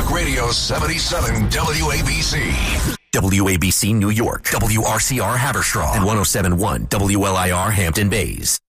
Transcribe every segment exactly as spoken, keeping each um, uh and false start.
Talk Radio seventy-seven W A B C. W A B C New York, W R C R Haverstraw, and one oh seven point one W L I R Hampton Bays.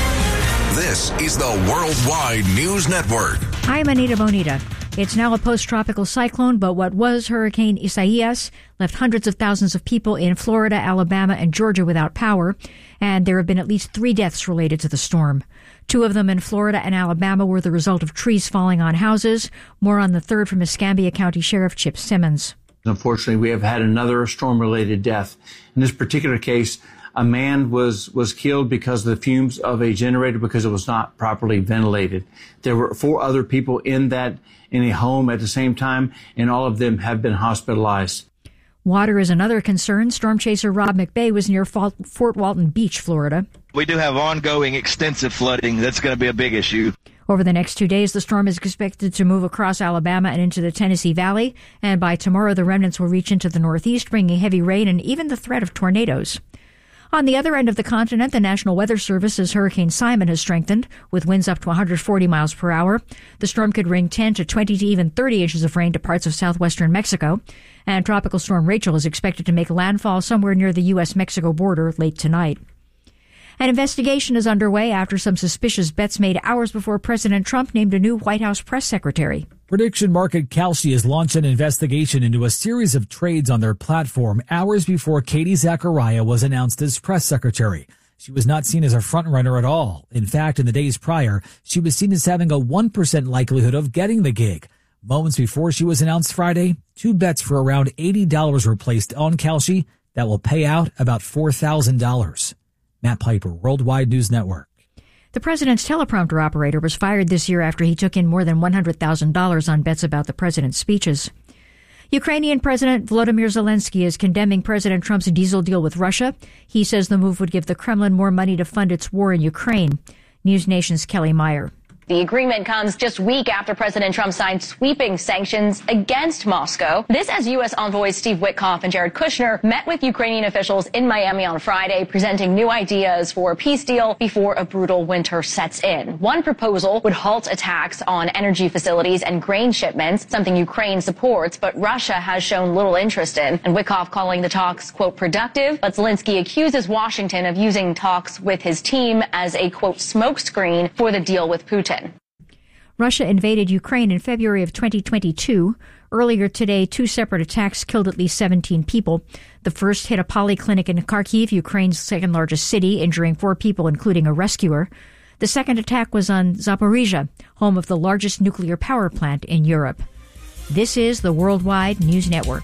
This is the Worldwide News Network. I'm Anita Bonita. It's now a post-tropical cyclone, but what was Hurricane Isaias left hundreds of thousands of people in Florida, Alabama, and Georgia without power, and there have been at least three deaths related to the storm. Two of them in Florida and Alabama were the result of trees falling on houses. More on the third from Escambia County Sheriff Chip Simmons. Unfortunately, we have had another storm-related death. In this particular case, a man was, was killed because of the fumes of a generator because it was not properly ventilated. There were four other people in that, in a home at the same time, and all of them have been hospitalized. Water is another concern. Storm chaser Rob McBay was near Fort Walton Beach, Florida. We do have ongoing extensive flooding. That's going to be a big issue. Over the next two days, the storm is expected to move across Alabama and into the Tennessee Valley. And by tomorrow, the remnants will reach into the Northeast, bringing heavy rain and even the threat of tornadoes. On the other end of the continent, the National Weather Service says Hurricane Simon has strengthened, with winds up to one hundred forty miles per hour. The storm could bring ten to twenty to even thirty inches of rain to parts of southwestern Mexico. And Tropical Storm Rachel is expected to make landfall somewhere near the U S Mexico border late tonight. An investigation is underway after some suspicious bets made hours before President Trump named a new White House press secretary. Prediction market Kalshi has launched an investigation into a series of trades on their platform hours before Katie Zachariah was announced as press secretary. She was not seen as a frontrunner at all. In fact, in the days prior, she was seen as having a one percent likelihood of getting the gig. Moments before she was announced Friday, two bets for around eighty dollars were placed on Kalshi that will pay out about four thousand dollars. Matt Piper, Worldwide News Network. The president's teleprompter operator was fired this year after he took in more than one hundred thousand dollars on bets about the president's speeches. Ukrainian President Volodymyr Zelensky is condemning President Trump's diesel deal with Russia. He says the move would give the Kremlin more money to fund its war in Ukraine. News Nation's Kelly Meyer. The agreement comes just a week after President Trump signed sweeping sanctions against Moscow. This as U S envoys Steve Witkoff and Jared Kushner met with Ukrainian officials in Miami on Friday, presenting new ideas for a peace deal before a brutal winter sets in. One proposal would halt attacks on energy facilities and grain shipments, something Ukraine supports, but Russia has shown little interest in. And Witkoff calling the talks, quote, productive, but Zelensky accuses Washington of using talks with his team as a, quote, smokescreen for the deal with Putin. Russia invaded Ukraine in February of twenty twenty-two. Earlier today, two separate attacks killed at least seventeen people. The first hit a polyclinic in Kharkiv, Ukraine's second largest city, injuring four people, including a rescuer. The second attack was on Zaporizhzhia, home of the largest nuclear power plant in Europe. This is the Worldwide News Network.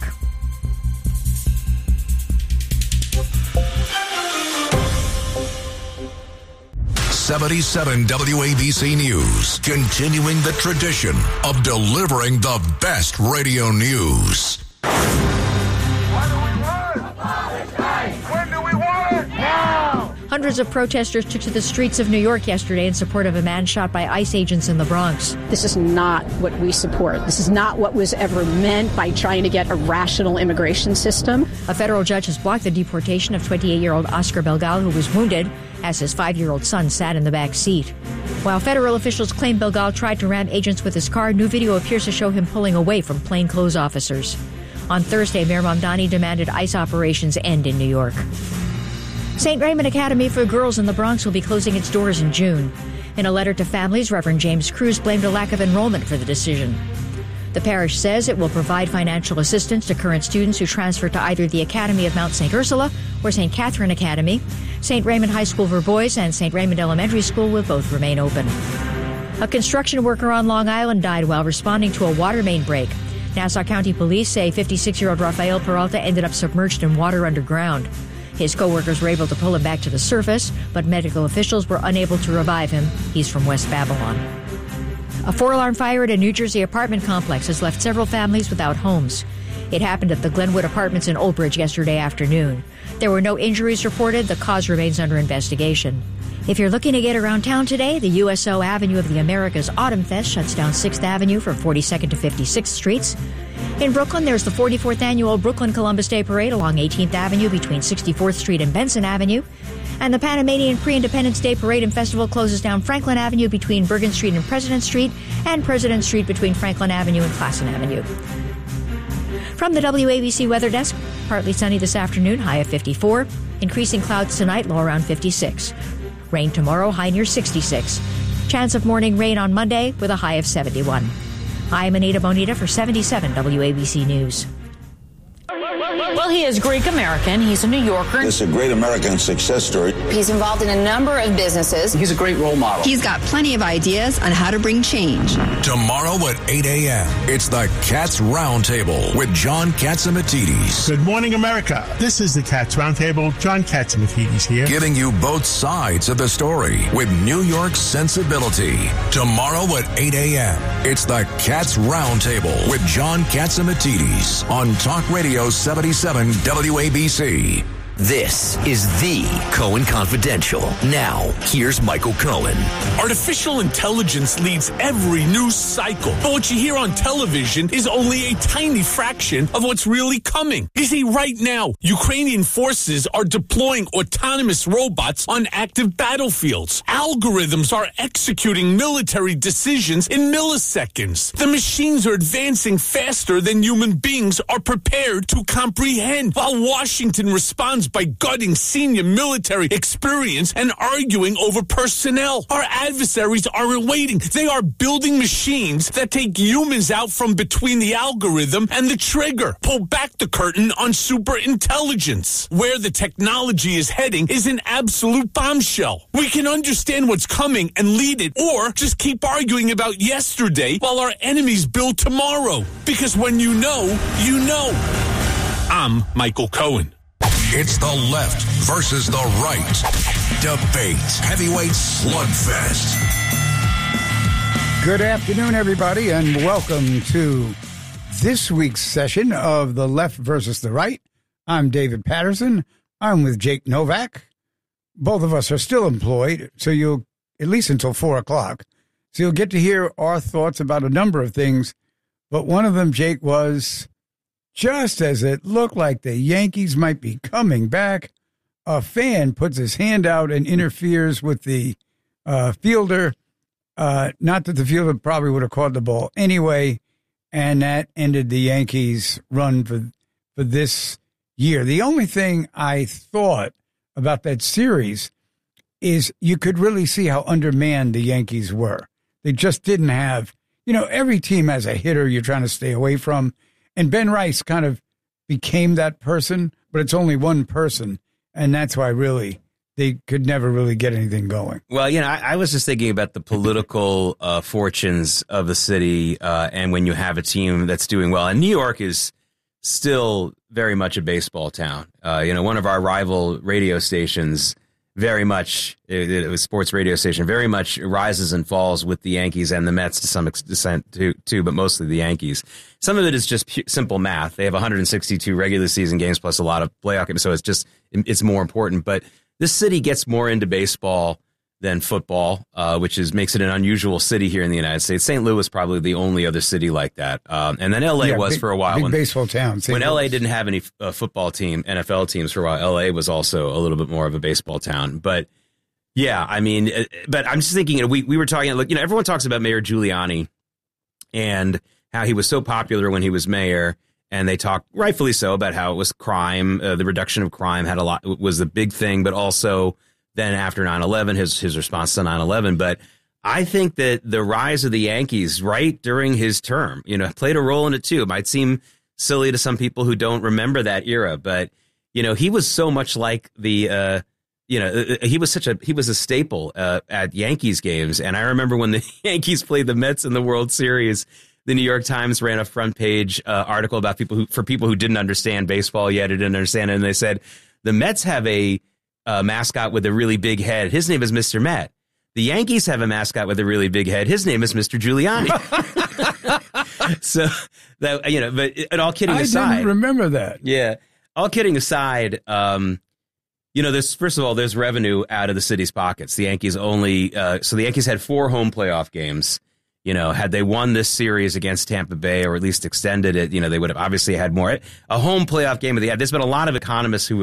seventy-seven W A B C News, continuing the tradition of delivering the best radio news. What do we want? Apologize. When do we want it? Now! Hundreds of protesters took to the streets of New York yesterday in support of a man shot by ICE agents in the Bronx. This is not what we support. This is not what was ever meant by trying to get a rational immigration system. A federal judge has blocked the deportation of twenty-eight-year-old Oscar Belgal, who was wounded as his five-year-old son sat in the back seat. While federal officials claim Belgal tried to ram agents with his car, new video appears to show him pulling away from plainclothes officers. On Thursday, Mayor Mamdani demanded ICE operations end in New York. Saint Raymond Academy for Girls in the Bronx will be closing its doors in June. In a letter to families, Reverend James Cruz blamed a lack of enrollment for the decision. The parish says it will provide financial assistance to current students who transfer to either the Academy of Mount Saint Ursula or Saint Catherine Academy. Saint Raymond High School for boys and Saint Raymond Elementary School will both remain open. A construction worker on Long Island died while responding to a water main break. Nassau County Police say fifty-six-year-old Rafael Peralta ended up submerged in water underground. His co-workers were able to pull him back to the surface, but medical officials were unable to revive him. He's from West Babylon. A four-alarm fire at a New Jersey apartment complex has left several families without homes. It happened at the Glenwood Apartments in Old Bridge yesterday afternoon. There were no injuries reported. The cause remains under investigation. If you're looking to get around town today, the U S O Avenue of the Americas Autumn Fest shuts down sixth Avenue from forty-second to fifty-sixth Streets. In Brooklyn, there's the forty-fourth Annual Brooklyn Columbus Day Parade along eighteenth Avenue between sixty-fourth Street and Benson Avenue. And the Panamanian Pre-Independence Day Parade and Festival closes down Franklin Avenue between Bergen Street and President Street, and President Street between Franklin Avenue and Classen Avenue. From the W A B C Weather Desk, partly sunny this afternoon, high of fifty-four. Increasing clouds tonight, low around fifty-six. Rain tomorrow, high near sixty-six. Chance of morning rain on Monday with a high of seventy-one. I'm Anita Bonita for seventy-seven W A B C News. Well, he is Greek-American. He's a New Yorker. It's a great American success story. He's involved in a number of businesses. He's a great role model. He's got plenty of ideas on how to bring change. Tomorrow at eight a.m., it's the Cats Roundtable with John Catsimatidis. Good morning, America. This is the Cats Roundtable. John Catsimatidis here. Giving you both sides of the story with New York sensibility. Tomorrow at eight a.m., it's the Cats Roundtable with John Catsimatidis on Talk Radio seventy-seven W A B C. This is the Cohen Confidential. Now, here's Michael Cohen. Artificial intelligence leads every news cycle, but what you hear on television is only a tiny fraction of what's really coming. You see, right now, Ukrainian forces are deploying autonomous robots on active battlefields. Algorithms are executing military decisions in milliseconds. The machines are advancing faster than human beings are prepared to comprehend, while Washington responds by gutting senior military experience and arguing over personnel. Our adversaries aren't waiting. They are building machines that take humans out from between the algorithm and the trigger. Pull back the curtain on super intelligence. Where the technology is heading is an absolute bombshell. We can understand what's coming and lead it, or just keep arguing about yesterday while our enemies build tomorrow. Because when you know, you know. I'm Michael Cohen. It's the left versus the right. Debate. Heavyweight slugfest. Good afternoon, everybody, and welcome to this week's session of the left versus the right. I'm David Patterson. I'm with Jake Novak. Both of us are still employed, so you'll, at least until four o'clock, so you'll get to hear our thoughts about a number of things. But one of them, Jake, was just as it looked like the Yankees might be coming back, a fan puts his hand out and interferes with the uh, fielder. Uh, not that the fielder probably would have caught the ball anyway, and that ended the Yankees' run for for this year. The only thing I thought about that series is you could really see how undermanned the Yankees were. They just didn't have, you know, every team has a hitter you're trying to stay away from. And Ben Rice kind of became that person, but it's only one person, and that's why really they could never really get anything going. Well, you know, I, I was just thinking about the political uh, fortunes of the city, uh, and when you have a team that's doing well. And New York is still very much a baseball town. Uh, you know, one of our rival radio stations very much, it, it was sports radio station, very much rises and falls with the Yankees and the Mets to some extent too, too, but mostly the Yankees. Some of it is just pu- simple math. They have one hundred sixty-two regular season games plus a lot of playoff games, so it's just, it's more important. But this city gets more into baseball than football, uh, which is makes it an unusual city here in the United States. Saint Louis is probably the only other city like that. Um, and then L A yeah, was big, for a while. Big when, baseball town. Saint when Louis. L A didn't have any uh, football team, N F L teams for a while, L A was also a little bit more of a baseball town. But yeah, I mean, but I'm just thinking, you know, we, we were talking, you know, everyone talks about Mayor Giuliani and how he was so popular when he was mayor. And they talk, rightfully so, about how it was crime. Uh, the reduction of crime had a lot, was the big thing, but also then after nine eleven, his, his response to nine eleven. But I think that the rise of the Yankees right during his term, you know, played a role in it too. It might seem silly to some people who don't remember that era, but, you know, he was so much like the, uh, you know, he was such a, he was a staple uh, at Yankees games. And I remember when the Yankees played the Mets in the World Series, the New York Times ran a front page uh, article about people who, for people who didn't understand baseball yet, or didn't understand it. And they said, the Mets have a uh, mascot with a really big head. His name is Mister Met. The Yankees have a mascot with a really big head. His name is Mister Giuliani. So that, you know, but and all kidding aside, I didn't remember that. Yeah. All kidding aside, um, you know, there's, first of all, there's revenue out of the city's pockets. The Yankees only, uh, so the Yankees had four home playoff games. You know, had they won this series against Tampa Bay, or at least extended it, you know, they would have obviously had more. A home playoff game of the year. There's been a lot of economists who have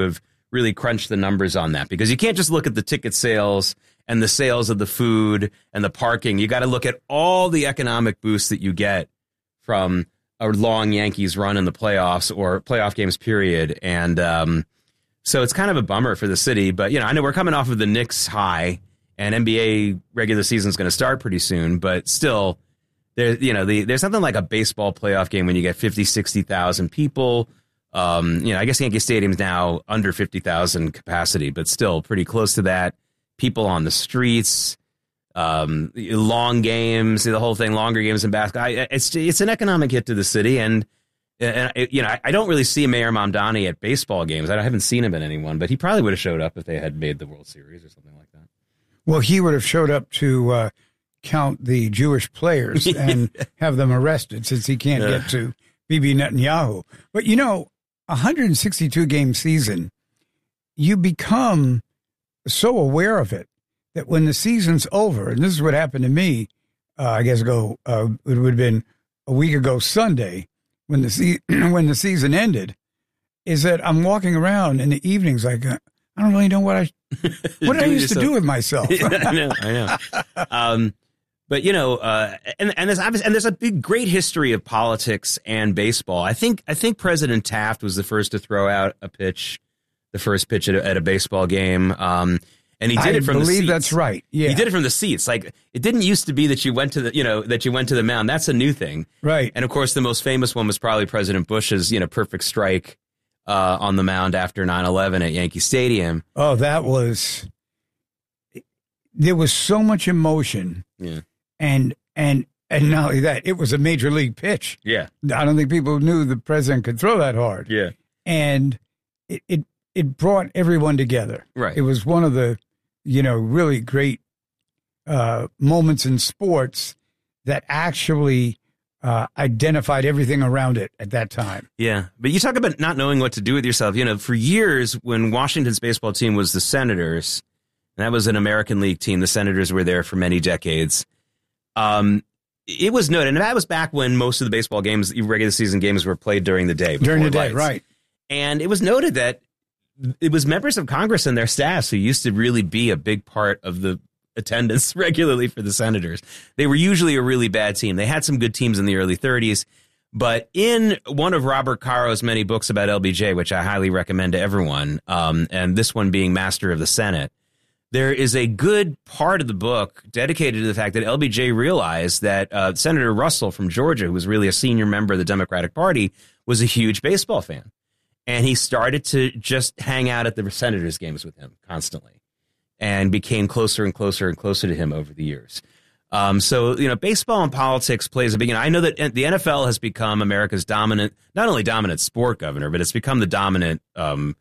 really crunch the numbers on that, because you can't just look at the ticket sales and the sales of the food and the parking. You got to look at all the economic boosts that you get from a long Yankees run in the playoffs or playoff games, period. And um, so it's kind of a bummer for the city. But, you know, I know we're coming off of the Knicks high, and N B A regular season is going to start pretty soon. But still, there, you know, the, there's something like a baseball playoff game when you get fifty, sixty thousand people. Um, you know, I guess Yankee Stadium's now under fifty thousand capacity, but still pretty close to that. People on the streets, um, long games, the whole thing, longer games in basketball. I, it's it's an economic hit to the city, and and it, you know, I, I don't really see Mayor Mamdani at baseball games. I haven't seen him at anyone, but he probably would have showed up if they had made the World Series or something like that. Well, he would have showed up to uh, count the Jewish players and have them arrested, since he can't Yeah. get to Bibi Netanyahu. But you know, a one hundred sixty-two game season, you become so aware of it that when the season's over, and this is what happened to me, uh, I guess ago, uh, it would have been a week ago Sunday when the se- when the season ended, is that I'm walking around in the evenings like, uh, I don't really know what I what did I used to do with myself. I know, I know. Um, but you know, uh, and and there's obvious, and there's a big, great history of politics and baseball. I think I think President Taft was the first to throw out a pitch. The first pitch at a, at a baseball game, um, and he did I it from the seats. believe that's right. Yeah, he did it from the seats. Like, it didn't used to be that you went to the, you know, that you went to the mound. That's a new thing, right? And of course, the most famous one was probably President Bush's, you know, perfect strike uh, on the mound after nine eleven at Yankee Stadium. Oh, that was. There was so much emotion. Yeah, and and and not only that, it was a major league pitch. Yeah, I don't think people knew the president could throw that hard. Yeah, and it. it It brought everyone together. Right. It was one of the, you know, really great uh, moments in sports that actually uh, identified everything around it at that time. Yeah. But you talk about not knowing what to do with yourself. You know, for years when Washington's baseball team was the Senators, and that was an American League team, the Senators were there for many decades. Um, it was noted, and that was back when most of the baseball games, regular season games, were played during the day. During the day, lights. right. And it was noted that it was members of Congress and their staffs who used to really be a big part of the attendance regularly for the Senators. They were usually a really bad team. They had some good teams in the early thirties, but in one of Robert Caro's many books about L B J, which I highly recommend to everyone, um, and this one being Master of the Senate, there is a good part of the book dedicated to the fact that L B J realized that uh, Senator Russell from Georgia, who was really a senior member of the Democratic Party, was a huge baseball fan. And he started to just hang out at the Senators games with him constantly and became closer and closer and closer to him over the years. Um, so, you know, baseball and politics plays a big, and I know that the N F L has become America's dominant, not only dominant sport governor, but it's become the dominant, um,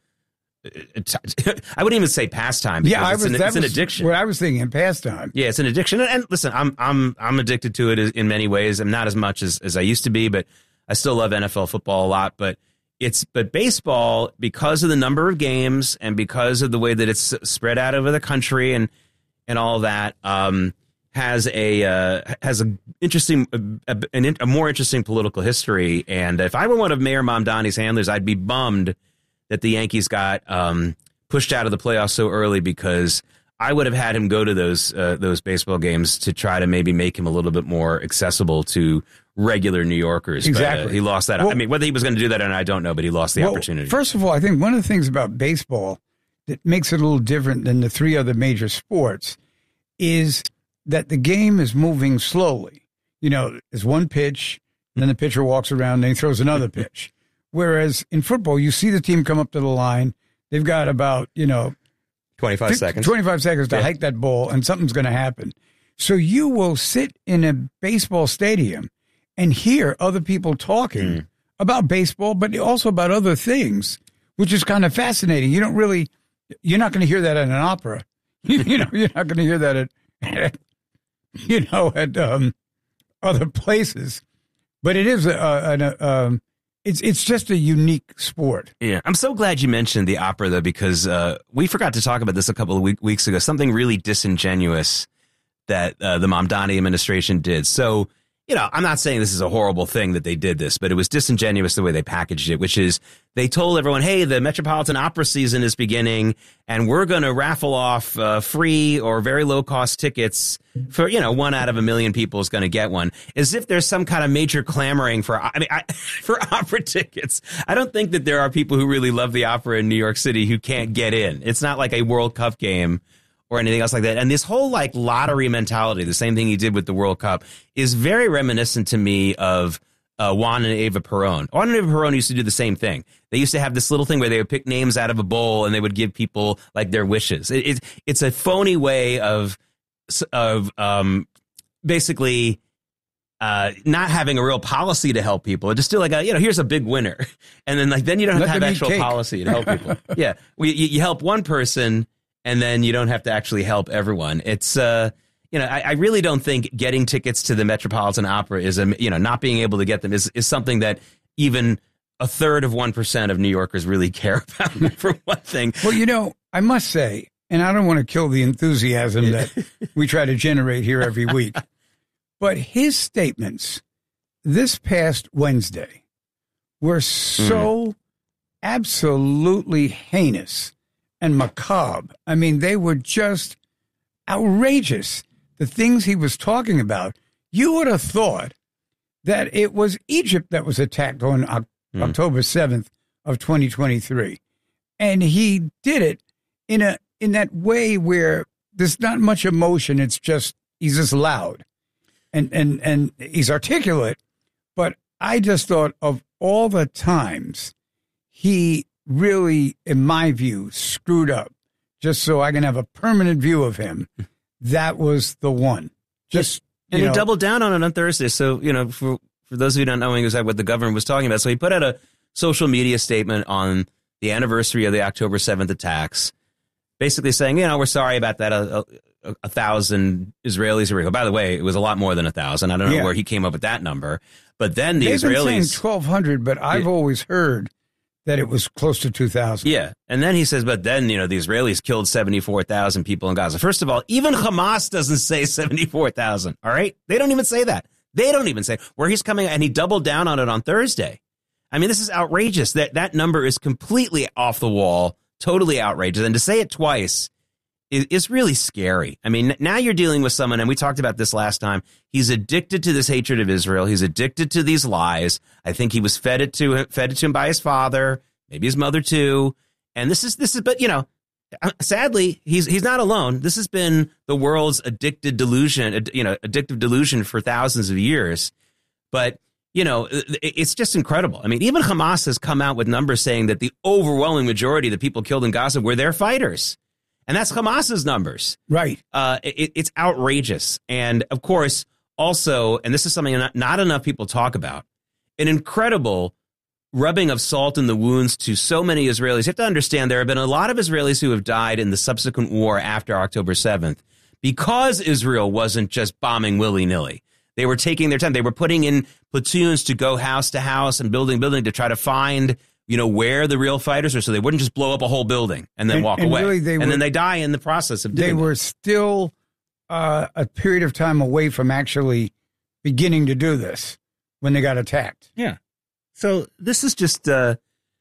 I wouldn't even say pastime. Yeah, I it's was, an, that it's an was addiction. what I was thinking, pastime. Yeah, it's an addiction. And, and listen, I'm, I'm, I'm addicted to it in many ways. I'm not as much as, as I used to be, but I still love N F L football a lot, but It's but baseball, because of the number of games and because of the way that it's spread out over the country and and all of that, um, has a uh, has a interesting a, a, a more interesting political history. And if I were one of Mayor Mamdani's handlers, I'd be bummed that the Yankees got um, pushed out of the playoffs so early, because I would have had him go to those uh, those baseball games to try to maybe make him a little bit more accessible to regular New Yorkers. Exactly. But, uh, he lost that. Well, I mean, whether he was going to do that or not, I don't know, but he lost the well, opportunity. First of all, I think one of the things about baseball that makes it a little different than the three other major sports is that the game is moving slowly. You know, there's one pitch, and then the pitcher walks around, and he throws another pitch. Whereas in football, you see the team come up to the line. They've got about, you know, twenty-five seconds. twenty-five seconds to yeah. hike that ball, and something's going to happen. So you will sit in a baseball stadium and hear other people talking mm. about baseball, but also about other things, which is kind of fascinating. You don't really, you're not going to hear that at an opera. you know, you're not going to hear that at, at you know, at um, other places. But it is a, a, a um, it's it's just a unique sport. Yeah, I'm so glad you mentioned the opera, though, because uh, we forgot to talk about this a couple of week, weeks ago. Something really disingenuous that uh, the Mamdani administration did. So you know, I'm not saying this is a horrible thing that they did this, but it was disingenuous the way they packaged it, which is they told everyone, hey, the Metropolitan Opera season is beginning and we're going to raffle off uh, free or very low cost tickets for, you know, one out of a million people is going to get one, as if there's some kind of major clamoring for, I mean, I, for opera tickets. I don't think that there are people who really love the opera in New York City who can't get in. It's not like a World Cup game or anything else like that. And this whole like lottery mentality, the same thing he did with the World Cup, is very reminiscent to me of uh, Juan and Eva Perón. Juan and Eva Perón used to do the same thing. They used to have this little thing where they would pick names out of a bowl and they would give people like their wishes. It, it, it's a phony way of of um, basically uh, not having a real policy to help people. It's just still like, a, you know, here's a big winner. And then like then you don't have Let to have actual policy to help people. Yeah, we, you, you help one person and then you don't have to actually help everyone. It's, uh, you know, I, I really don't think getting tickets to the Metropolitan Opera is, a, you know, not being able to get them is, is something that even a third of one percent of New Yorkers really care about, for one thing. Well, you know, I must say, and I don't want to kill the enthusiasm that we try to generate here every week, but his statements this past Wednesday were so mm. absolutely heinous and macabre. I mean, they were just outrageous. The things he was talking about, you would have thought that it was Egypt that was attacked on o- mm. October seventh of twenty twenty-three. And he did it in a in that way where there's not much emotion. It's just, he's just loud and, and, and he's articulate. But I just thought of all the times he really, in my view, screwed up just so I can have a permanent view of him. That was the one. Just And you he know, doubled down on it on Thursday. So, you know, for, for those of you not knowing exactly what the government was talking about, so he put out a social media statement on the anniversary of the October seventh attacks, basically saying, you know, we're sorry about that. A, a, a thousand Israelis were killed. By the way, it was a lot more than a thousand. I don't know Yeah. where he came up with that number. But then the they've been saying Israelis... twelve hundred, but I've Yeah. always heard that it was close to two thousand. Yeah. And then he says, but then, you know, the Israelis killed seventy-four thousand people in Gaza. First of all, even Hamas doesn't say seventy-four thousand. All right. They don't even say that. They don't even say where he's coming. And he doubled down on it on Thursday. I mean, this is outrageous. That that number is completely off the wall, totally outrageous. And to say it twice is, is really scary. I mean, now you're dealing with someone, and we talked about this last time. He's addicted to this hatred of Israel. He's addicted to these lies. I think he was fed it to fed it to him by his father, maybe his mother too. And this is this is, but you know, sadly, he's he's not alone. This has been the world's addicted delusion, you know, addictive delusion for thousands of years. But you know, it's just incredible. I mean, even Hamas has come out with numbers saying that the overwhelming majority of the people killed in Gaza were their fighters. And that's Hamas's numbers. Right. Uh, it, it's outrageous. And of course, also, and this is something not, not enough people talk about, an incredible rubbing of salt in the wounds to so many Israelis. You have to understand there have been a lot of Israelis who have died in the subsequent war after October seventh because Israel wasn't just bombing willy-nilly. They were taking their time. They were putting in platoons to go house to house and building building to try to find, you know, where the real fighters are, so they wouldn't just blow up a whole building and then And- walk and away. really they and were- then they die in the process of doing They that. were still uh, a period of time away from actually beginning to do this when they got attacked. Yeah. So this is just uh,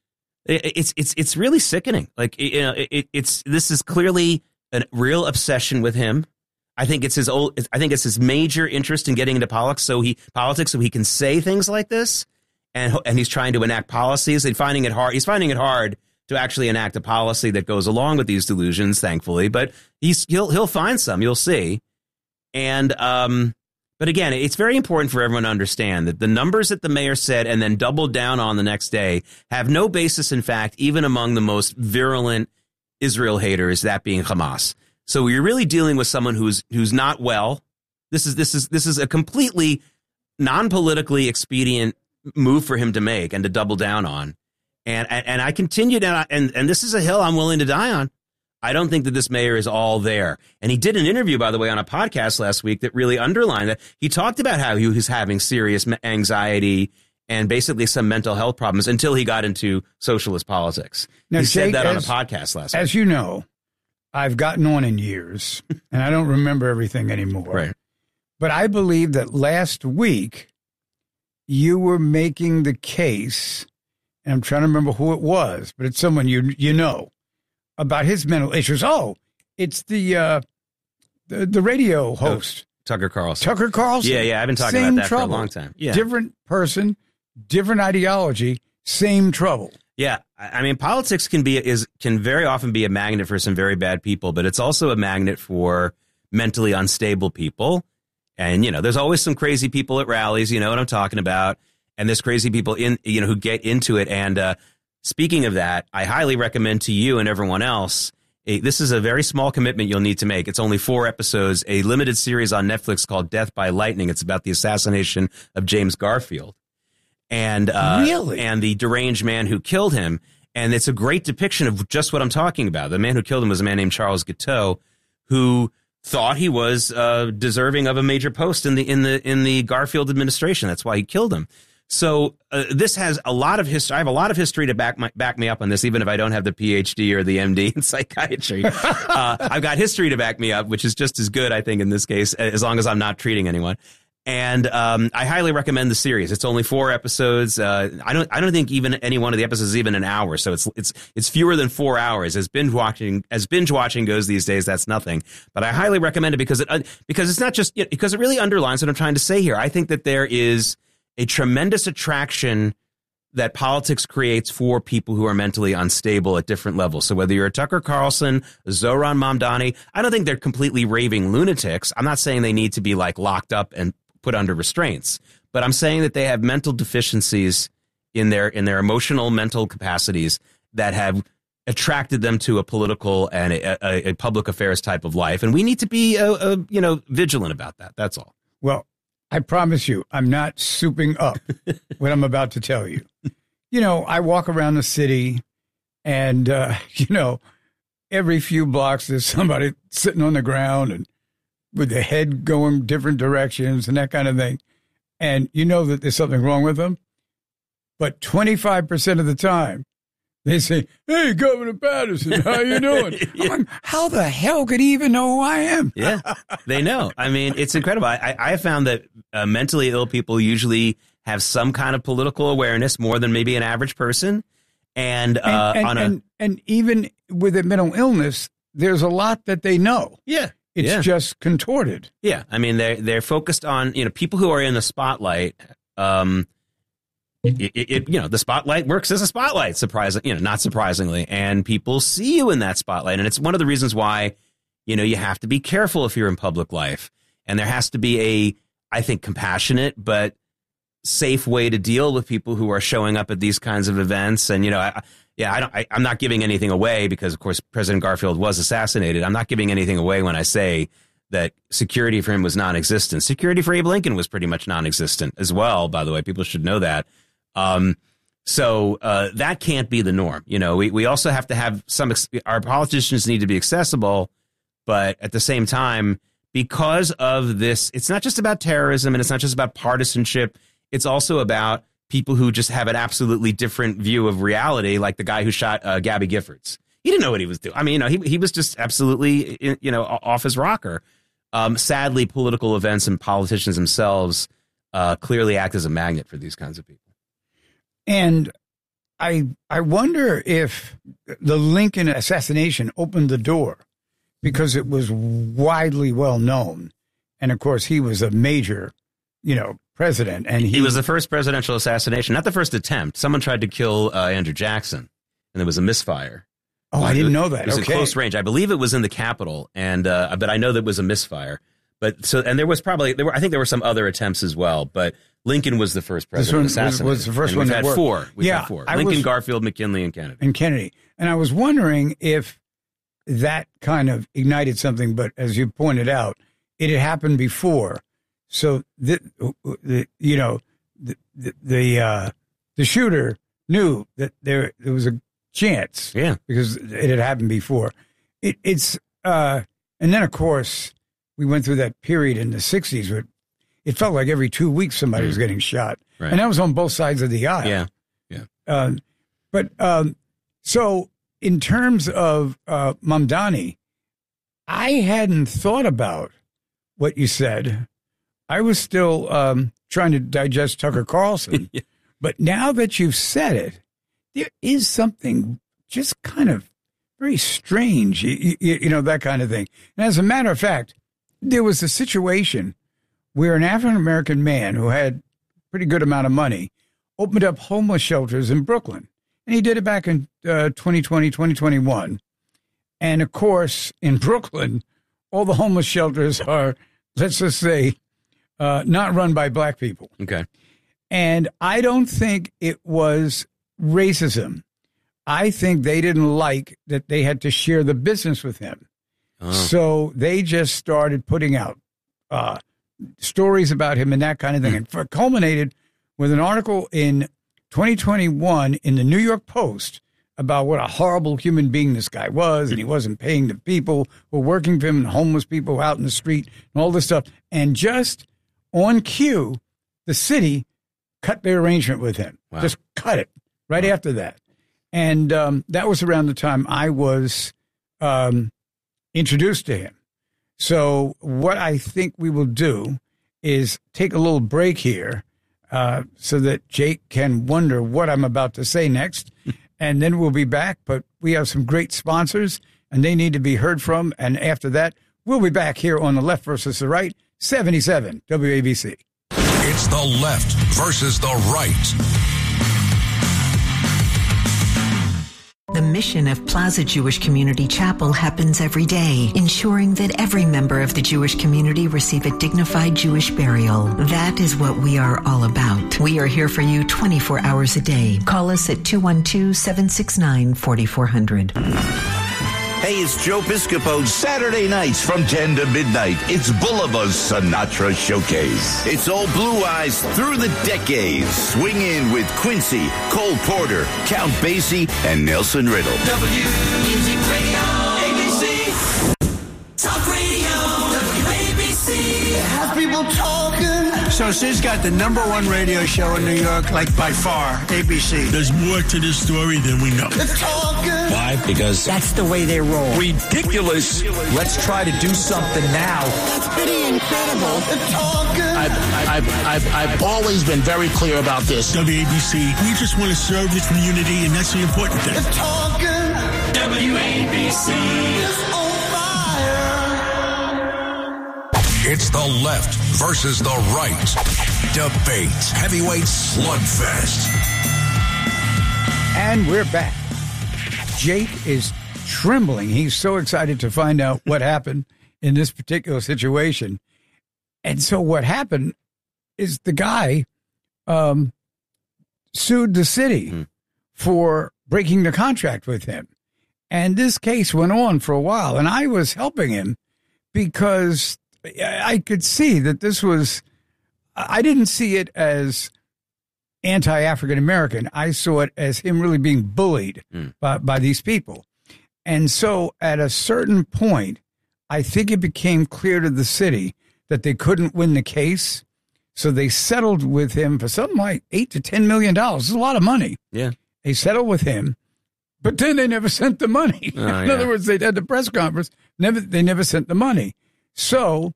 it, it's it's it's really sickening. Like you know, it, it's this is clearly a real obsession with him. I think it's his old. I think it's his major interest in getting into politics. So he politics, so he can say things like this, and and he's trying to enact policies and finding it hard. He's finding it hard to actually enact a policy that goes along with these delusions. Thankfully, but he's he'll he'll find some. You'll see, and um. But again, it's very important for everyone to understand that the numbers that the mayor said and then doubled down on the next day have no basis in fact, even among the most virulent Israel haters, that being Hamas. So you're really dealing with someone who's who's not well. This is this is this is a completely non-politically expedient move for him to make and to double down on. And and, and I continue to and and this is a hill I'm willing to die on. I don't think that this mayor is all there. And he did an interview, by the way, on a podcast last week that really underlined that. He talked about how he was having serious anxiety and basically some mental health problems until he got into socialist politics. Now, he Jake, said that on a as- podcast last week. As you know, I've gotten on in years, and I don't remember everything anymore. Right. But I believe that last week you were making the case, and I'm trying to remember who it was, but it's someone you you know, about his mental issues. Oh, it's the uh, the, the radio host. Oh, Tucker Carlson. Tucker Carlson. Yeah, yeah, I've been talking same about that trouble. for a long time. Yeah. Different person, different ideology, same trouble. Yeah, I mean, politics can be is can very often be a magnet for some very bad people, but it's also a magnet for mentally unstable people. And, you know, there's always some crazy people at rallies, you know what I'm talking about. And there's crazy people in, you know, who get into it. And uh, speaking of that, I highly recommend to you and everyone else, a, this is a very small commitment you'll need to make. It's only four episodes, a limited series on Netflix called Death by Lightning. It's about the assassination of James Garfield. And uh, really? And the deranged man who killed him. And it's a great depiction of just what I'm talking about. The man who killed him was a man named Charles Guiteau, who thought he was uh, deserving of a major post in the in the in the Garfield administration. That's why he killed him. So uh, this has a lot of history. I have a lot of history to back my back me up on this, even if I don't have the P H D or the M D in psychiatry. uh, I've got history to back me up, which is just as good, I think, in this case, as long as I'm not treating anyone. And um, I highly recommend the series. It's only four episodes. Uh, I don't. I don't think even any one of the episodes is even an hour. So it's it's it's fewer than four hours. As binge watching as binge watching goes these days, that's nothing. But I highly recommend it because it because it's not just because it really underlines what I'm trying to say here. I think that there is a tremendous attraction that politics creates for people who are mentally unstable at different levels. So whether you're a Tucker Carlson, a Zohran Mamdani, I don't think they're completely raving lunatics. I'm not saying they need to be like locked up and put under restraints, but I'm saying that they have mental deficiencies in their in their emotional mental capacities that have attracted them to a political and a, a, a public affairs type of life, and we need to be uh, uh, you know vigilant about that. That's all. Well, I promise you, I'm not souping up what I'm about to tell you. You know, I walk around the city, and uh, you know, every few blocks there's somebody sitting on the ground and with the head going different directions and that kind of thing. And you know that there's something wrong with them. But twenty-five percent of the time, they say, "Hey, Governor Patterson, how you doing?" yeah. I'm like, how the hell could he even know who I am? Yeah, they know. I mean, it's incredible. I, I have found that uh, mentally ill people usually have some kind of political awareness more than maybe an average person. And, uh, and, and, on a, and, and even with a mental illness, there's a lot that they know. Yeah. It's yeah. just contorted. Yeah. I mean, they're, they're focused on, you know, people who are in the spotlight. Um, it, it, it, you know, the spotlight works as a spotlight, surprising, you know, not surprisingly. And people see you in that spotlight. And it's one of the reasons why, you know, you have to be careful if you're in public life. And there has to be a, I think, compassionate but safe way to deal with people who are showing up at these kinds of events. And, you know, I, yeah, I don't, I, I'm not giving anything away because, of course, President Garfield was assassinated. I'm not giving anything away when I say that security for him was non-existent. Security for Abe Lincoln was pretty much non-existent as well, by the way. People should know that. Um, so uh, that can't be the norm. You know, we, we also have to have some, our politicians need to be accessible, but at the same time, because of this, it's not just about terrorism and it's not just about partisanship. It's also about people who just have an absolutely different view of reality, like the guy who shot uh, Gabby Giffords. He didn't know what he was doing. I mean, you know, he he was just absolutely, you know, off his rocker. Um, sadly, political events and politicians themselves uh, clearly act as a magnet for these kinds of people. And I I wonder if the Lincoln assassination opened the door because it was widely well known. And, of course, he was a major, you know, president. And he, he was the first presidential assassination, not the first attempt. Someone tried to kill uh, Andrew Jackson, and there was a misfire. Oh, I didn't know that. It was okay. in close range. I believe it was in the Capitol, and uh, but I know that was a misfire. But so, and there was probably there were. I think there were some other attempts as well. But Lincoln was the first president this one assassinated. Was, was the first and one we've that had worked. four. We've yeah, had four. I Lincoln, was, Garfield, McKinley, and Kennedy. And Kennedy. And I was wondering if that kind of ignited something. But as you pointed out, it had happened before. So the, the you know the the the, uh, the shooter knew that there there was a chance. Yeah, because it had happened before. It, it's uh, and then of course we went through that period in the sixties where it felt like every two weeks somebody mm. was getting shot, right. and that was on both sides of the aisle. Yeah, yeah. Um, but um, so in terms of uh, Mamdani, I hadn't thought about what you said I was still um, trying to digest Tucker Carlson. yeah. But now that you've said it, there is something just kind of very strange, you, you, you know, that kind of thing. And as a matter of fact, there was a situation where an African-American man who had a pretty good amount of money opened up homeless shelters in Brooklyn. And he did it back in uh, twenty twenty, twenty twenty-one. And, of course, in Brooklyn, all the homeless shelters are, let's just say, uh, not run by black people. Okay. And I don't think it was racism. I think they didn't like that they had to share the business with him. Oh. So they just started putting out uh, stories about him and that kind of thing. Mm. And it culminated with an article in twenty twenty-one in the New York Post about what a horrible human being this guy was, and he wasn't paying the people who were working for him, and homeless people out in the street, and all this stuff. And just on cue, the city cut their arrangement with him. Wow. Just cut it right wow. after that. And um, that was around the time I was um, introduced to him. So what I think we will do is take a little break here uh, so that Jake can wonder what I'm about to say next. And then we'll be back. But we have some great sponsors, and they need to be heard from. And after that, we'll be back here on the Left versus the Right, seventy-seven W A B C. It's the left versus the right. The mission of Plaza Jewish Community Chapel happens every day, ensuring that every member of the Jewish community receive a dignified Jewish burial. That is what we are all about. We are here for you twenty-four hours a day. Call us at two one two, seven six nine, four four zero zero. Hey, it's Joe Piscopo. Saturday nights from ten to midnight, it's Boulevar's Sinatra Showcase. It's old Blue Eyes through the decades. Swing in with Quincy, Cole Porter, Count Basie, and Nelson Riddle. W Music Radio, A B C. Talk Radio, W A B C. Have people talking. So Sid's got the number one radio show in New York, like by far, A B C. There's more to this story than we know. They're talking. Why? Because that's the way they roll. Ridiculous. Let's try to do something now. That's pretty incredible. They're talking. I've, I've, I've, I've always been very clear about this. W A B C, we just want to serve the community, and that's the important thing. They're talking. W A B C is on fire. It's the left versus the right. Debate. Heavyweight slugfest. And we're back. Jake is trembling. He's so excited to find out what happened in this particular situation. And so what happened is the guy um, sued the city mm. for breaking the contract with him. And this case went on for a while. And I was helping him because I could see that this was, I didn't see it as anti-African American. I saw it as him really being bullied mm. by, by these people. And so at a certain point, I think it became clear to the city that they couldn't win the case. So they settled with him for something like eight to ten million dollars. It's a lot of money. Yeah. They settled with him, but then they never sent the money. Oh, In yeah. other words, they had the press conference. Never, they never sent the money. So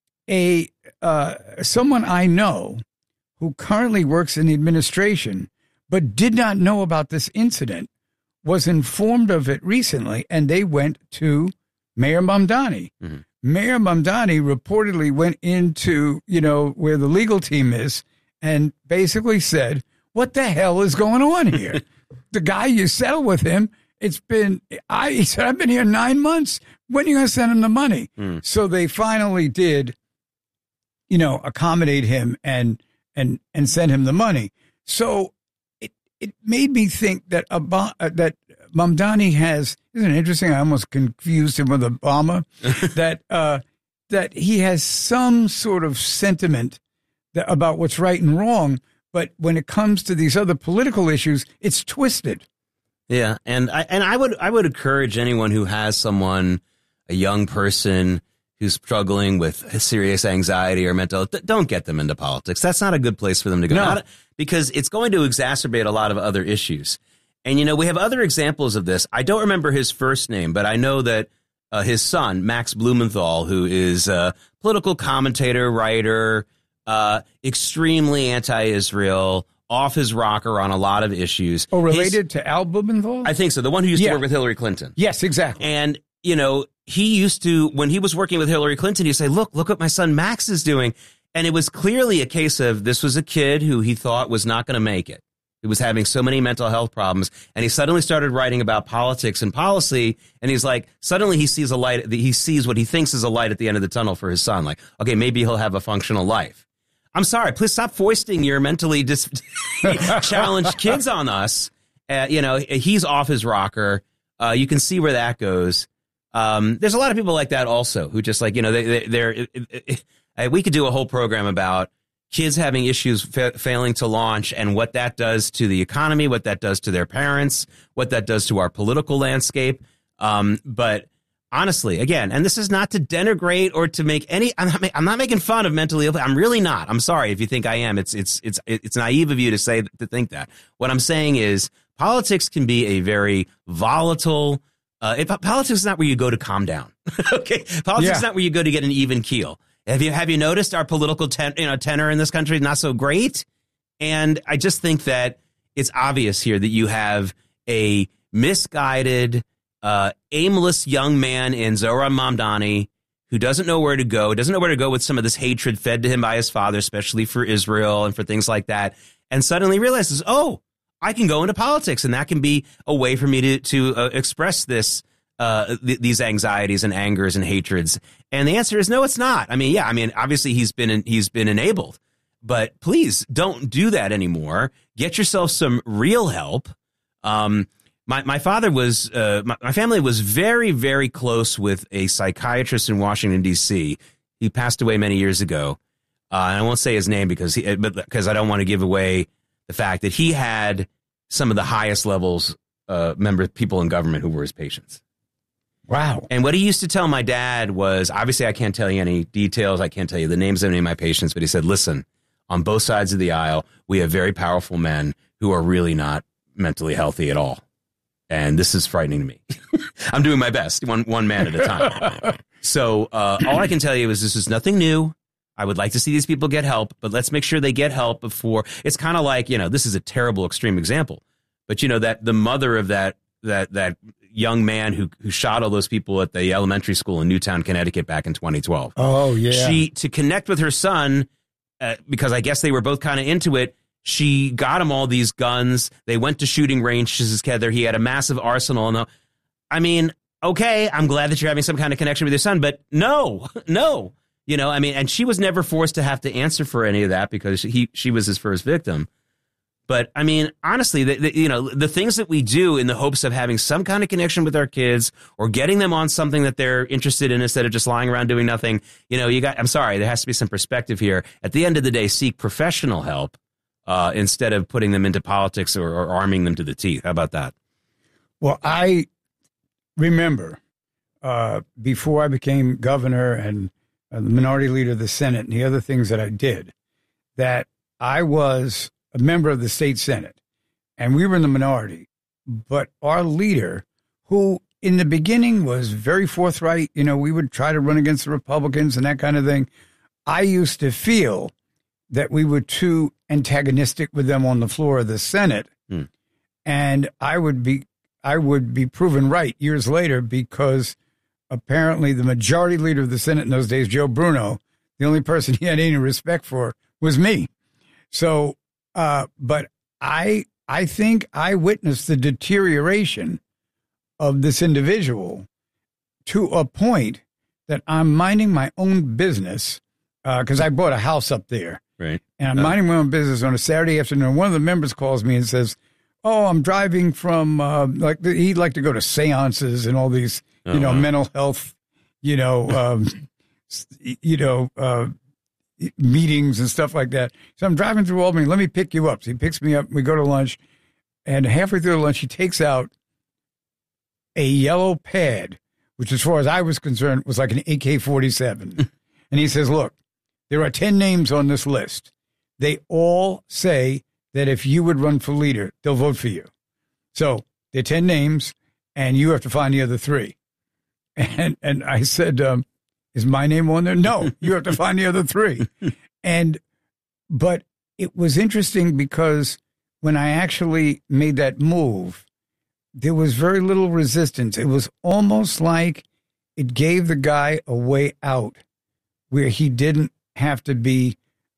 a uh, someone I know who currently works in the administration but did not know about this incident was informed of it recently, and they went to Mayor Mamdani. Mm-hmm. Mayor Mamdani reportedly went into, you know, where the legal team is and basically said, what the hell is going on here? The guy you settled with him, it's been, I, he said, I've been here nine months. When are you going to send him the money? Mm. So they finally did, you know, accommodate him and and and send him the money. So it it made me think that Ob- uh, that Mamdani has, isn't it interesting? I almost confused him with Obama. that uh, that he has some sort of sentiment that, about what's right and wrong, but when it comes to these other political issues, it's twisted. Yeah, and I and I would I would encourage anyone who has someone, a young person who's struggling with serious anxiety or mental health, don't get them into politics. That's not a good place for them to go. No. Not, because it's going to exacerbate a lot of other issues. And, you know, we have other examples of this. I don't remember his first name, but I know that uh, his son, Max Blumenthal, who is a political commentator, writer, uh, extremely anti-Israel, off his rocker on a lot of issues. Oh, related his, to Al Blumenthal? I think so. The one who used yeah. to work with Hillary Clinton. Yes, exactly. And, you know, he used to, when he was working with Hillary Clinton, he'd say, look, look what my son Max is doing. And it was clearly a case of this was a kid who he thought was not going to make it. He was having so many mental health problems. And he suddenly started writing about politics and policy. And he's like, suddenly he sees a light. He sees what he thinks is a light at the end of the tunnel for his son. Like, okay, maybe he'll have a functional life. I'm sorry. Please stop foisting your mentally dis- challenged kids on us. Uh, you know, he's off his rocker. Uh, you can see where that goes. Um, there's a lot of people like that also who just like, you know, they, they, they're it, it, it, uh, we could do a whole program about kids having issues fa- failing to launch and what that does to the economy, what that does to their parents, what that does to our political landscape. Um, but honestly, again, and this is not to denigrate or to make any, I'm not, I'm not making fun of mentally ill. I'm really not. I'm sorry if you think I am. It's, it's, it's, it's naive of you to say, to think that. What I'm saying is politics can be a very volatile, uh, if politics is not where you go to calm down. Okay. Politics yeah. is not where you go to get an even keel. Have you, have you noticed our political ten, you know, tenor in this country is not so great? And I just think that it's obvious here that you have a misguided, Uh, aimless young man in Zohran Mamdani who doesn't know where to go, doesn't know where to go with some of this hatred fed to him by his father, especially for Israel and for things like that, and suddenly realizes, oh, I can go into politics, and that can be a way for me to to uh, express this uh, th- these anxieties and angers and hatreds. And the answer is no, it's not. I mean, yeah, I mean, obviously he's been he's been enabled, but please don't do that anymore. Get yourself some real help. Um, My my father was uh, my, my family was very, very close with a psychiatrist in Washington, D C. He passed away many years ago. Uh, and I won't say his name because he, but because I don't want to give away the fact that he had some of the highest levels uh, member people in government who were his patients. Wow. And what he used to tell my dad was, obviously, I can't tell you any details. I can't tell you the names of any of my patients. But he said, listen, on both sides of the aisle, we have very powerful men who are really not mentally healthy at all. And this is frightening to me. I'm doing my best, one one man at a time. So uh, all I can tell you is this is nothing new. I would like to see these people get help, but let's make sure they get help before. It's kind of like, you know, this is a terrible extreme example, but you know that the mother of that that that young man who who shot all those people at the elementary school in Newtown, Connecticut, back in twenty twelve. Oh yeah. She to connect with her son uh, because I guess they were both kind of into it. She got him all these guns. They went to shooting ranges together. He had a massive arsenal. And I mean, okay, I'm glad that you're having some kind of connection with your son, but no, no, you know, I mean, and she was never forced to have to answer for any of that because he she was his first victim. But I mean, honestly, the, the, you know, the things that we do in the hopes of having some kind of connection with our kids or getting them on something that they're interested in instead of just lying around doing nothing, you know, you got, I'm sorry, there has to be some perspective here. At the end of the day, seek professional help. Uh, instead of putting them into politics or, or arming them to the teeth. How about that? Well, I remember uh, before I became governor and uh, the minority leader of the Senate and the other things that I did, that I was a member of the state Senate and we were in the minority. But our leader, who in the beginning was very forthright, you know, we would try to run against the Republicans and that kind of thing. I used to feel that we were too antagonistic with them on the floor of the Senate. Hmm. And I would be I would be proven right years later because apparently the majority leader of the Senate in those days, Joe Bruno, the only person he had any respect for was me. So, uh, but I I think I witnessed the deterioration of this individual to a point that I'm minding my own business because uh, I bought a house up there. Right. And I'm minding my own business on a Saturday afternoon. One of the members calls me and says, oh, I'm driving from, uh, like, he'd like to go to seances and all these, you oh, know, wow. mental health, you know, um, you know, uh, meetings and stuff like that. So I'm driving through Albany. Let me pick you up. So he picks me up. We go to lunch. And halfway through lunch, he takes out a yellow pad, which as far as I was concerned was like an A K forty-seven. And he says, look, there are ten names on this list. They all say that if you would run for leader, they'll vote for you. So there are ten names, and you have to find the other three. And and I said, um, is my name on there? No, you have to find the other three. And But it was interesting because when I actually made that move, there was very little resistance. It was almost like it gave the guy a way out where he didn't have to be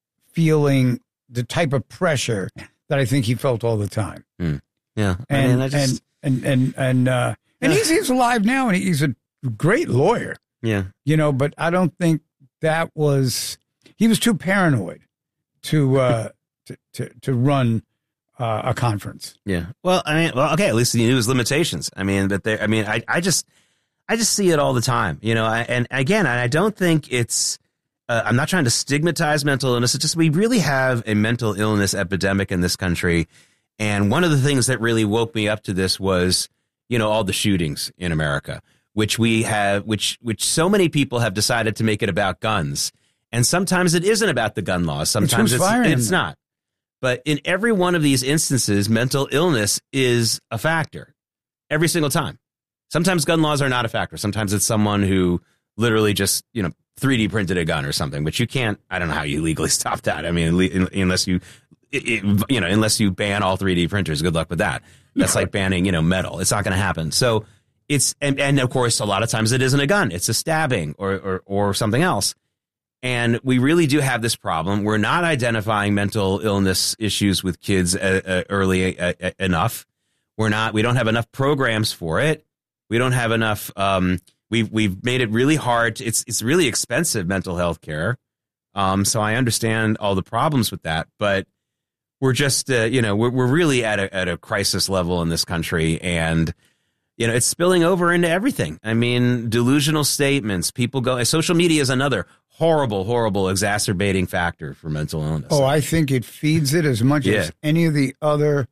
feeling the type of pressure that I think he felt all the time. Mm. Yeah. I And, mean, I just, and, and, and, and, uh, and he's, he's alive now, and he's a great lawyer, yeah. you know, but I don't think that was, he was too paranoid to, uh, to, to, to run uh, a conference. Yeah. Well, I mean, well, okay, at least he knew his limitations. I mean, but they, I mean, I, I just, I just see it all the time, you know, I, and again, I don't think it's, uh, I'm not trying to stigmatize mental illness. It's just, we really have a mental illness epidemic in this country. And one of the things that really woke me up to this was, you know, all the shootings in America, which we have, which, which so many people have decided to make it about guns. And sometimes it isn't about the gun laws. Sometimes it's, it's, it's not. But in every one of these instances, mental illness is a factor every single time. Sometimes gun laws are not a factor. Sometimes it's someone who literally just, you know, three D printed a gun or something, but you can't, I don't know how you legally stop that. I mean, unless you, it, you know, unless you ban all three D printers, good luck with that. That's like banning, you know, metal. It's not going to happen. So it's, and, and of course, a lot of times it isn't a gun. It's a stabbing or, or, or something else. And we really do have this problem. We're not identifying mental illness issues with kids uh, uh, early uh, uh, enough. We're not, we don't have enough programs for it. We don't have enough, um, we've, we've made it really hard. To, it's, it's really expensive mental health care. Um, so I understand all the problems with that, but we're just, uh, you know, we're, we're really at a, at a crisis level in this country, and, you know, it's spilling over into everything. I mean, delusional statements, people go, social media is another horrible, horrible exacerbating factor for mental illness. Oh, I think it feeds it as much Yeah. as any of the other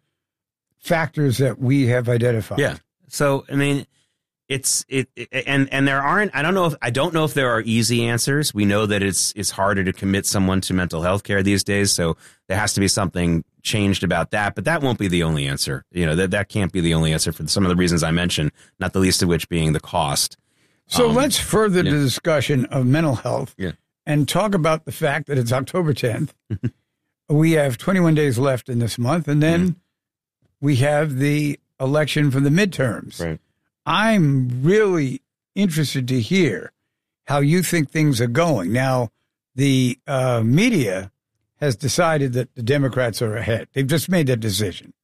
factors that we have identified. Yeah. So, I mean, it's it, it and and there aren't, I don't know if I don't know if there are easy answers. We know that it's it's harder to commit someone to mental health care these days, so there has to be something changed about that, but that won't be the only answer. You know, that that can't be the only answer for some of the reasons I mentioned, not the least of which being the cost. So Um, let's further yeah. the discussion of mental health Yeah. and talk about the fact that it's October tenth. We have twenty-one days left in this month, and then Mm-hmm. we have the election for the midterms. Right. I'm really interested to hear how you think things are going. Now, the uh, media has decided that the Democrats are ahead. They've just made that decision.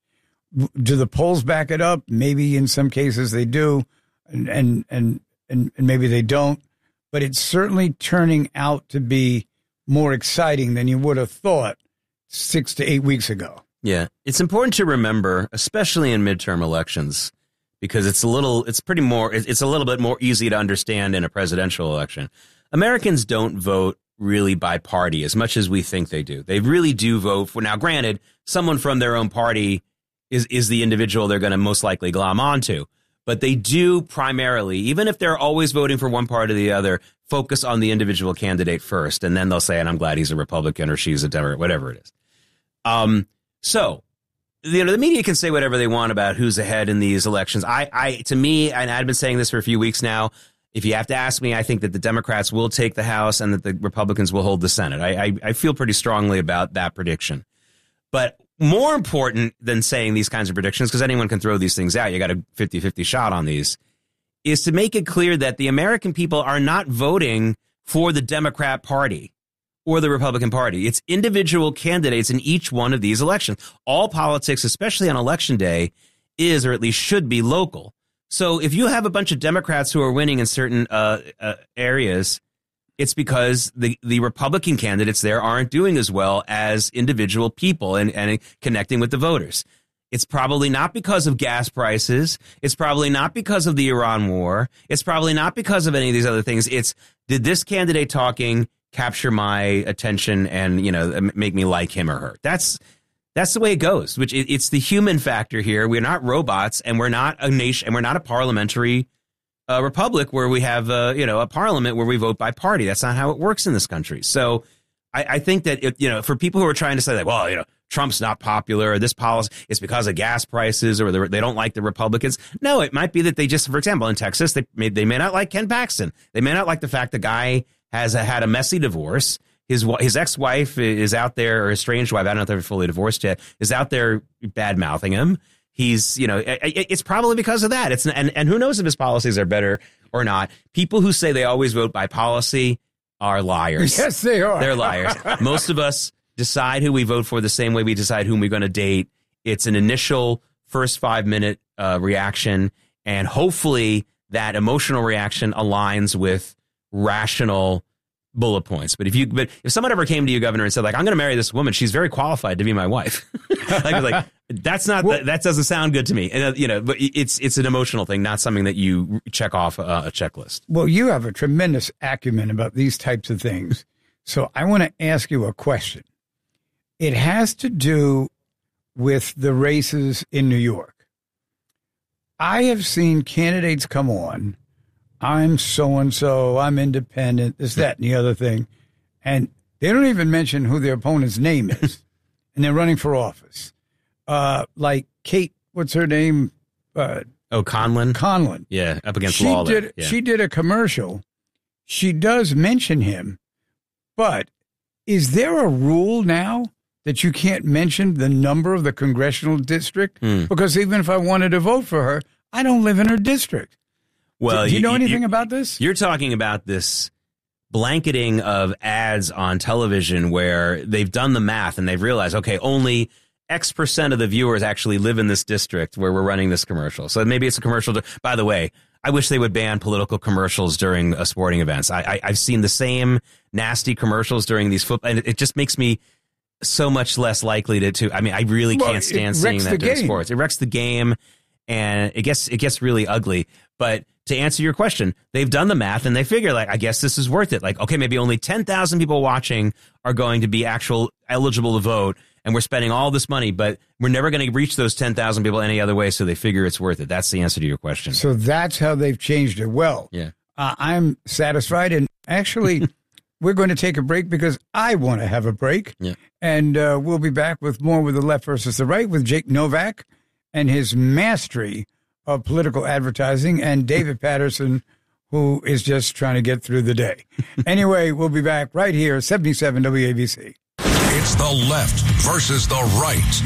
Do the polls back it up? Maybe in some cases they do, and and and, and, and maybe they don't. But it's certainly turning out to be more exciting than you would have thought six to eight weeks ago. Yeah, it's important to remember, especially in midterm elections, because it's a little, it's pretty more, it's a little bit more easy to understand in a presidential election. Americans don't vote really by party as much as we think they do. They really do vote for, now granted, someone from their own party is, is the individual they're going to most likely glom onto. But they do primarily, even if they're always voting for one part or the other, focus on the individual candidate first. And then they'll say, and I'm glad he's a Republican or she's a Democrat, whatever it is. Um, so, you know, the media can say whatever they want about who's ahead in these elections. I, I, to me, and I've been saying this for a few weeks now, if you have to ask me, I think that the Democrats will take the House and that the Republicans will hold the Senate. I, I, I feel pretty strongly about that prediction. But more important than saying these kinds of predictions, because anyone can throw these things out, you got a fifty-fifty shot on these, is to make it clear that the American people are not voting for the Democrat Party or the Republican Party. It's individual candidates in each one of these elections. All politics, especially on election day, is, or at least should be, local. So if you have a bunch of Democrats who are winning in certain uh, uh, areas, it's because the, the Republican candidates there aren't doing as well as individual people and, and connecting with the voters. It's probably not because of gas prices. It's probably not because of the Iran war. It's probably not because of any of these other things. It's, did this candidate talking capture my attention and, you know, make me like him or her? That's that's the way it goes, which it, it's the human factor here. We're not robots, and we're not a nation, and we're not a parliamentary uh, republic where we have, uh, you know, a parliament where we vote by party. That's not how it works in this country. So I, I think that, it, you know, for people who are trying to say that, well, you know, Trump's not popular, or this policy, it's because of gas prices, or they don't like the Republicans. No, it might be that they just, for example, in Texas, they may, they may not like Ken Paxton. They may not like the fact the guy has a, had a messy divorce. His his ex-wife is out there, or estranged wife, I don't know if they're fully divorced yet, is out there bad-mouthing him. He's, you know, it, it's probably because of that. It's and, and who knows if his policies are better or not. People who say they always vote by policy are liars. Yes, they are. They're liars. Most of us decide who we vote for the same way we decide whom we're going to date. It's an initial first five-minute uh, reaction, and hopefully that emotional reaction aligns with rational bullet points. But if you, but if someone ever came to you, Governor, and said, like, I'm going to marry this woman, she's very qualified to be my wife. like, like, that's not, well, that, that doesn't sound good to me. And, uh, you know, but it's, it's an emotional thing, not something that you check off uh, a checklist. Well, you have a tremendous acumen about these types of things. So I want to ask you a question. It has to do with the races in New York. I have seen candidates come on, I'm so-and-so, I'm independent, this, that, and the other thing. And they don't even mention who their opponent's name is. And they're running for office. Uh, like Kate, what's her name? Uh, oh, Conlon? Conlon. Yeah, up against she Lawler. Did, yeah. She did a commercial. She does mention him. But is there a rule now that you can't mention the number of the congressional district? Mm. Because even if I wanted to vote for her, I don't live in her district. Well, do, do you, you know anything you, about this? You're talking about this blanketing of ads on television where they've done the math and they've realized, okay, only X percent of the viewers actually live in this district where we're running this commercial. So maybe it's a commercial. To, by the way, I wish they would ban political commercials during uh, sporting events. I, I, I've seen the same nasty commercials during these football, and it, it just makes me so much less likely to, to I mean, I really well, can't stand seeing that during game. sports. It wrecks the game, and it gets it gets really ugly. But to answer your question, they've done the math and they figure, like, I guess this is worth it. Like, okay, maybe only ten thousand people watching are going to be actual eligible to vote, and we're spending all this money, but we're never going to reach those ten thousand people any other way, so they figure it's worth it. That's the answer to your question. So that's how they've changed it. Well, yeah. uh, I'm satisfied, and actually, we're going to take a break because I want to have a break. Yeah. And uh, we'll be back with more with the left versus the right with Jake Novak and his mastery of political advertising, and David Patterson, who is just trying to get through the day. Anyway, we'll be back right here, seventy-seven W A B C. It's the left versus the right.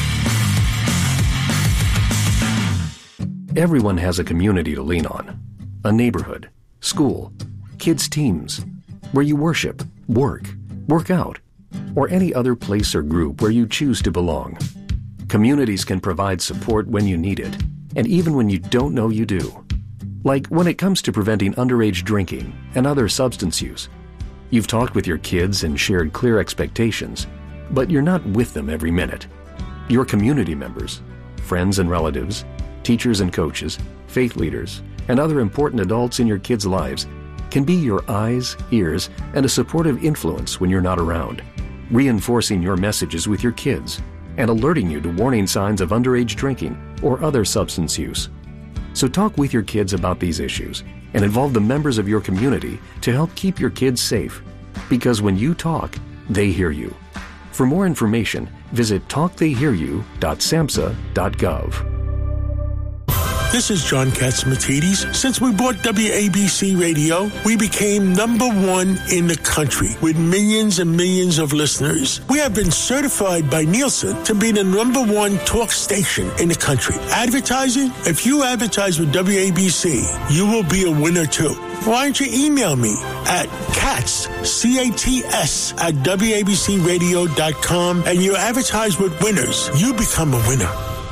Everyone has a community to lean on. A neighborhood, school, kids' teams, where you worship, work, work out, or any other place or group where you choose to belong. Communities can provide support when you need it, and even when you don't know you do. Like when it comes to preventing underage drinking and other substance use. You've talked with your kids and shared clear expectations, but you're not with them every minute. Your community members, friends and relatives, teachers and coaches, faith leaders, and other important adults in your kids' lives can be your eyes, ears, and a supportive influence when you're not around, reinforcing your messages with your kids and alerting you to warning signs of underage drinking or other substance use. So talk with your kids about these issues and involve the members of your community to help keep your kids safe. Because when you talk, they hear you. For more information, visit talk they hear you dot samhsa dot gov. This is John Catsimatidis. Since we bought W A B C Radio, we became number one in the country with millions and millions of listeners. We have been certified by Nielsen to be the number one talk station in the country. Advertising? If you advertise with W A B C, you will be a winner too. Why don't you email me at cats, C A T S, at W A B C radio dot com, and you advertise with winners. You become a winner.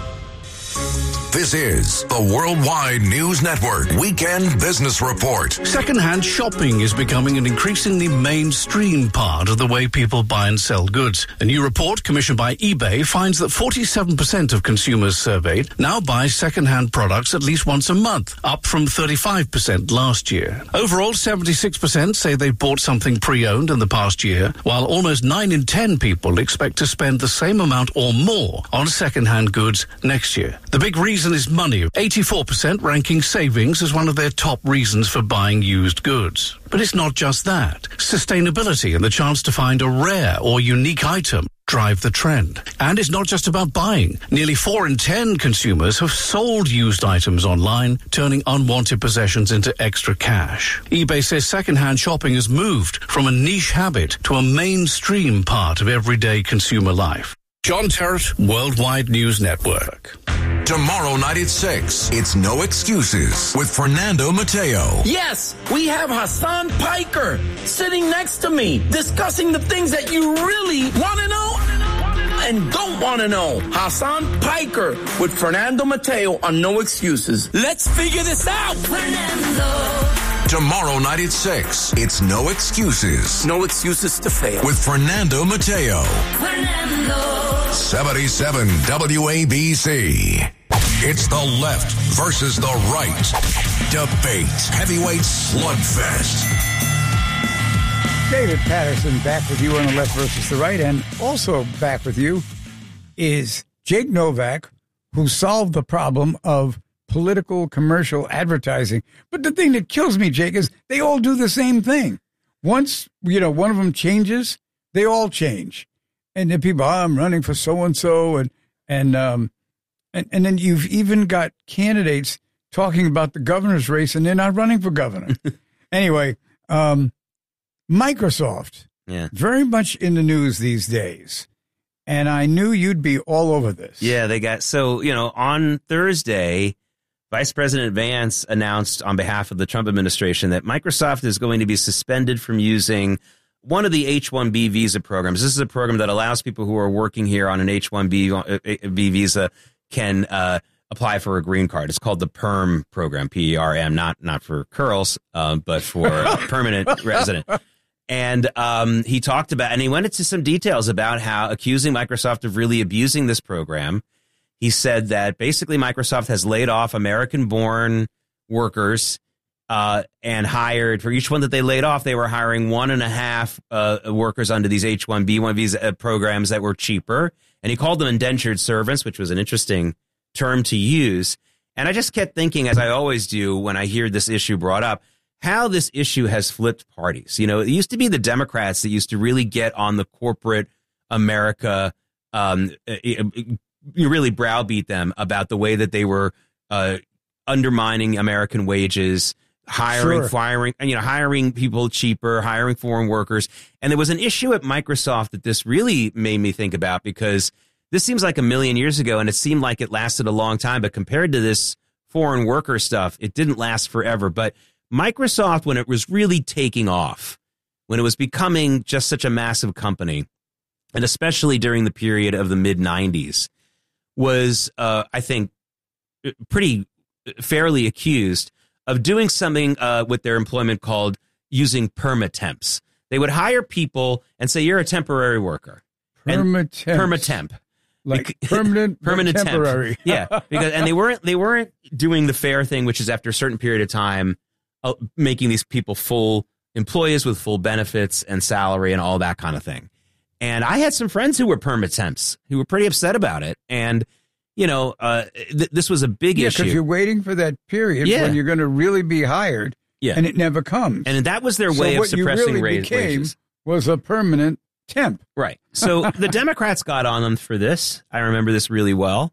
This is the Worldwide News Network Weekend Business Report. Second-hand shopping is becoming an increasingly mainstream part of the way people buy and sell goods. A new report commissioned by eBay finds that forty-seven percent of consumers surveyed now buy second-hand products at least once a month, up from thirty-five percent last year. Overall, seventy-six percent say they bought something pre-owned in the past year, while almost nine in ten people expect to spend the same amount or more on second-hand goods next year. The big reason is money. eighty-four percent ranking savings as one of their top reasons for buying used goods. But it's not just that. Sustainability and the chance to find a rare or unique item drive the trend. And it's not just about buying. Nearly four in ten consumers have sold used items online, turning unwanted possessions into extra cash. eBay says secondhand shopping has moved from a niche habit to a mainstream part of everyday consumer life. John Terrett, Worldwide News Network. Tomorrow night at six, it's No Excuses with Fernando Mateo. Yes, we have Hassan Piker sitting next to me, discussing the things that you really want to know and don't want to know. Hassan Piker with Fernando Mateo on No Excuses. Let's figure this out. Fernando. Tomorrow night at six, it's No Excuses. No excuses to fail. With Fernando Mateo. Fernando. seventy-seven W A B C. It's the left versus the right. Debate. Heavyweight slugfest. David Patterson back with you on the left versus the right. And also back with you is Jake Novak, who solved the problem of political commercial advertising. But the thing that kills me, Jake, is they all do the same thing. Once, you know, one of them changes, they all change. And then people, oh, I'm running for so-and-so. And, and, um, and, and then you've even got candidates talking about the governor's race and they're not running for governor. Anyway, um, Microsoft, yeah, very much in the news these days. And I knew you'd be all over this. Yeah, they got, so, you know, on Thursday, Vice President Vance announced on behalf of the Trump administration that Microsoft is going to be suspended from using one of the H one B visa programs. This is a program that allows people who are working here on an H one B visa can uh, apply for a green card. It's called the PERM program, P E R M, not not for curls, uh, but for permanent resident. And um, he talked about, and he went into some details about how accusing Microsoft of really abusing this program. He said that basically Microsoft has laid off American-born workers uh, and hired, for each one that they laid off, they were hiring one and a half uh, workers under these H one B one visa programs that were cheaper. And he called them indentured servants, which was an interesting term to use. And I just kept thinking, as I always do when I hear this issue brought up, how this issue has flipped parties. You know, it used to be the Democrats that used to really get on the corporate America, um, you really browbeat them about the way that they were uh, undermining American wages, hiring, Sure. firing, you know, hiring people cheaper, hiring foreign workers. And there was an issue at Microsoft that this really made me think about, because this seems like a million years ago and it seemed like it lasted a long time. But compared to this foreign worker stuff, it didn't last forever. But Microsoft, when it was really taking off, when it was becoming just such a massive company, and especially during the period of the mid nineties, was, uh, I think, pretty fairly accused of doing something uh, with their employment called using permatemps. They would hire people and say, you're a temporary worker. Permatemp. Permatemp. Like permanent, permanent temp. temporary. Yeah, because and they weren't they weren't doing the fair thing, which is after a certain period of time, uh, making these people full employees with full benefits and salary and all that kind of thing. And I had some friends who were permatemps who were pretty upset about it. And, you know, uh, th- this was a big yeah, issue. because you're waiting for that period Yeah. when you're going to really be hired, Yeah. and it never comes. And that was their So way of what you suppressing really raise, became wages. was a permanent temp. Right. So the Democrats got on them for this. I remember this really well.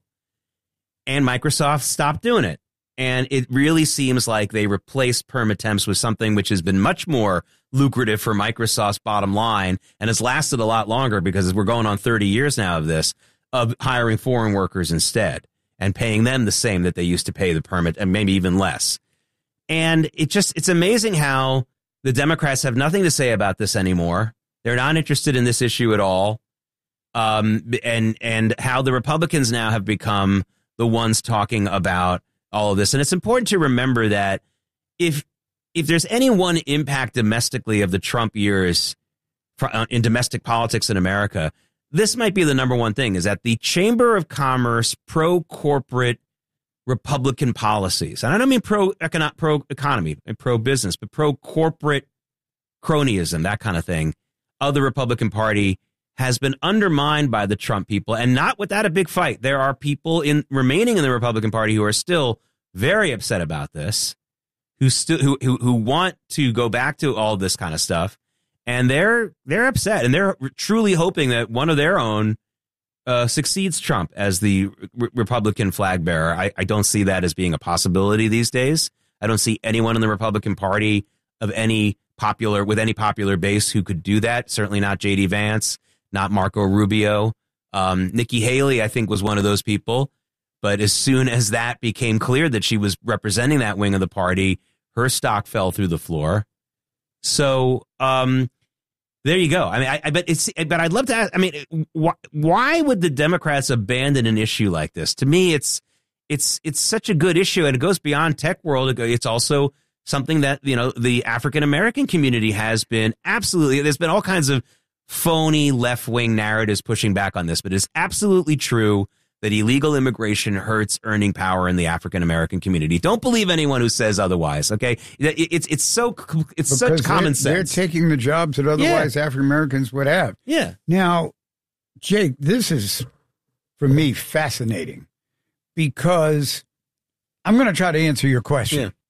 And Microsoft stopped doing it. And it really seems like they replaced permatemps with something which has been much more lucrative for Microsoft's bottom line and has lasted a lot longer, because we're going on thirty years now of this, of hiring foreign workers instead and paying them the same that they used to pay the permit, and maybe even less. And it just, it's amazing how the Democrats have nothing to say about this anymore. They're not interested in this issue at all. Um, and, and how the Republicans now have become the ones talking about all of this. And it's important to remember that if, if there's any one impact domestically of the Trump years in domestic politics in America, this might be the number one thing, is that the Chamber of Commerce pro-corporate Republican policies, and I don't mean pro-economic, pro-economy and pro-business, but pro-corporate cronyism, that kind of thing, of the Republican Party has been undermined by the Trump people, and not without a big fight. There are people in remaining in the Republican Party who are still very upset about this, who still who, who who want to go back to all this kind of stuff, and they're they're upset, and they're truly hoping that one of their own uh, succeeds Trump as the re- Republican flag bearer. I, I don't see that as being a possibility these days. I don't see anyone in the Republican Party of any popular with any popular base who could do that. Certainly not J D Vance, not Marco Rubio. Um, Nikki Haley, I think, was one of those people. But as soon as that became clear that she was representing that wing of the party, her stock fell through the floor. So um, there you go. I mean, I, I bet it's. But I'd love to ask. I mean, wh- why would the Democrats abandon an issue like this? To me, it's it's it's such a good issue, and it goes beyond tech world. It's also something that, you know, the African American community has been absolutely. There's been all kinds of phony left wing narratives pushing back on this, but it's absolutely true that illegal immigration hurts earning power in the African American community. Don't believe anyone who says otherwise. Okay, it's it's so it's because such common they're, sense. They're taking the jobs that otherwise yeah. African Americans would have. Yeah. Now, Jake, this is for me fascinating because I'm going to try to answer your question. Yeah.